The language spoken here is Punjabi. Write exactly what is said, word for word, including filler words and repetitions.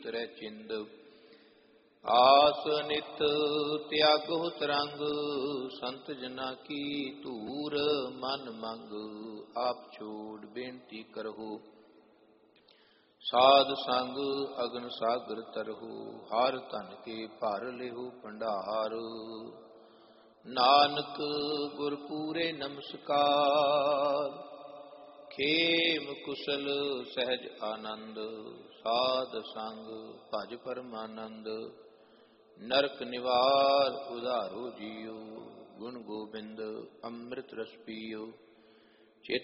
ਉਤਰੈ ਚਿੰਦ। ਆਸ ਨਿਤ ਤਿਆਗੋ ਤਰੰਗ, ਸੰਤ ਜਨਾ ਕੀ ਧੂਰ ਮਨ ਮੰਗ। ਆਪ ਛੋੜ ਬੇਨਤੀ ਕਰਹੁ, ਸਾਧ ਸੰਗ ਅਗਨ ਸਾਗਰ ਤਰਹੁ। ਹਰ ਧਨ ਕੇ ਭਰ ਲਿਹੁ ਭੰਡਾਰ, ਨਾਨਕ ਗੁਰ ਪੂਰੇ ਨਮਸਕਾਰ। ਖੇਮ ਕੁਸਲ ਸਹਿਜ ਆਨੰਦ, ਸਾਧ ਸੰਗ ਭਜ ਪਰਮਾਨੰਦ। ਨਰਕ ਨਿਵਾਰ ਉਧਾਰੋ ਜੀਉ, ਗੁਣ ਗੋਬਿੰਦ ਅੰਮ੍ਰਿਤ ਰਸ ਪੀਓ।